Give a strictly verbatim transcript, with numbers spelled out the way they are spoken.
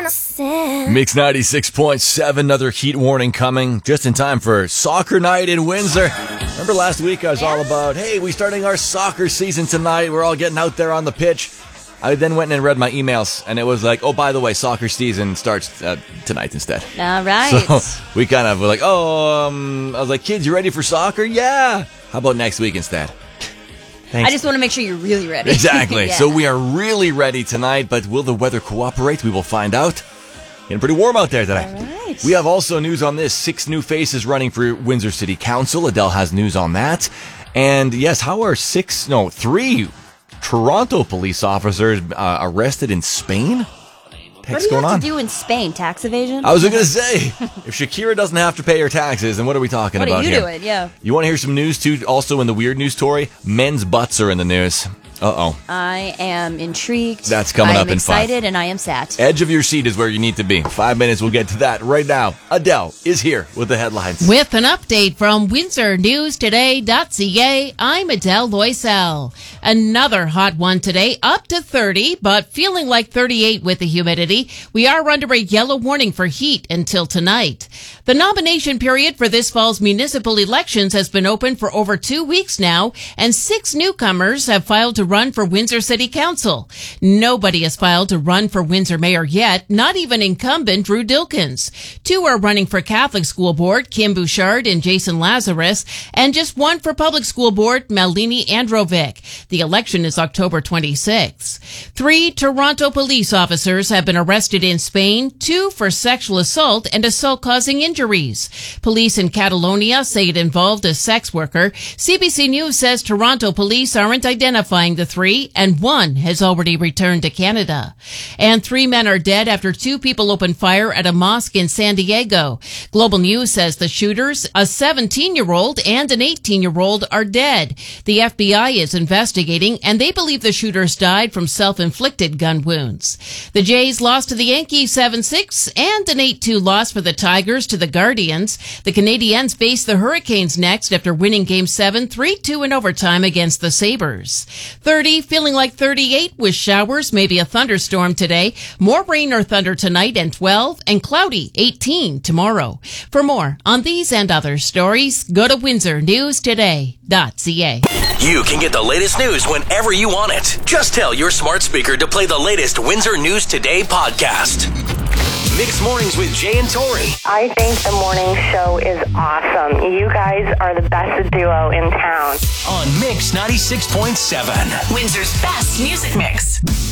Mix ninety-six point seven, another heat warning coming just in time for soccer night in Windsor. Remember last week I was all about, hey, we're starting our soccer season tonight. We're all getting out there on the pitch. I then went and read my emails, and it was like, oh, by the way, soccer season starts uh, tonight instead. All right. So we kind of were like, oh, um, I was like, kids, you ready for soccer? Yeah. How about next week instead? Thanks. I just want to make sure you're really ready. Exactly. Yeah. So we are really ready tonight, but will the weather cooperate? We will find out. Getting pretty warm out there today. All right. We have also news on this. Six new faces running for Windsor City Council. Adele has news on that. And yes, how are six, no, three Toronto police officers uh, arrested in Spain? What What do you going have on? to do in Spain? Tax evasion? I was going to say, if Shakira doesn't have to pay her taxes, then what are we talking what about are you here? doing? Yeah. You want to hear some news, too? Also in the weird news story, men's butts are in the news. Uh-oh. I am intrigued. That's coming I up am in five. excited, and I am sad. Edge of your seat is where you need to be. Five minutes, we'll get to that right now. Adele is here with the headlines. With an update from Windsor News Today dot C A, I'm Adele Loisel. Another hot one today, up to thirty, but feeling like thirty-eight with the humidity. We are under a yellow warning for heat until tonight. The nomination period for this fall's municipal elections has been open for over two weeks now, and six newcomers have filed to run for Windsor City Council. Nobody has filed to run for Windsor Mayor yet, not even incumbent Drew Dilkins. Two are running for Catholic School Board, Kim Bouchard and Jason Lazarus, and just one for Public School Board, Malini Androvic. The election is October twenty-sixth. Three Toronto police officers have been arrested in Spain, two for sexual assault and assault-causing injuries. Police in Catalonia say it involved a sex worker. C B C News says Toronto police aren't identifying the three, and one has already returned to Canada. And three men are dead after two people opened fire at a mosque in San Diego. Global News says the shooters, a seventeen-year-old and an eighteen-year-old, are dead. The F B I is investigating, and they believe the shooters died from self-inflicted gun wounds. The Jays lost to the Yankees seven six, and an eight two loss for the Tigers to the Guardians. The Canadiens face the Hurricanes next after winning Game seven three two in overtime against the Sabres. thirty, feeling like thirty-eight with showers, maybe a thunderstorm today. More rain or thunder tonight, and twelve, and cloudy, eighteen tomorrow. For more on these and other stories, go to Windsor News Today dot C A. You can get the latest news whenever you want it. Just tell your smart speaker to play the latest Windsor News Today podcast. Mixed Mornings with Jay and Tori. I think the morning show is awesome. You guys are the best duo in town. On Mix ninety-six point seven. Windsor's best music mix.